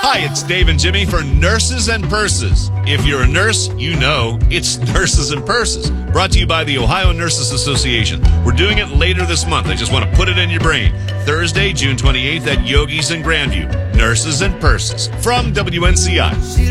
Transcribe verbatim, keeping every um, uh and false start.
Hi, it's Dave and Jimmy for Nurses and Purses. If you're a nurse, you know it's Nurses and Purses. Brought to you by the Ohio Nurses Association. We're doing it later this month. I just want to put it in your brain. Thursday, June twenty-eighth at Yogi's in Grandview. Nurses and Purses from W N C I.